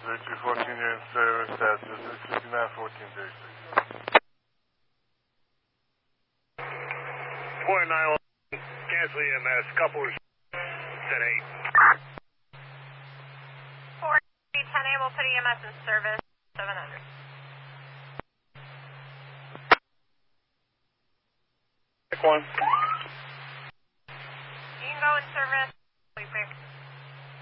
3214 here in service, that's 691436. 49, cancel EMS, couple is 10-8. 10-8, we'll put EMS in service, 700. Pick one. You can go in service.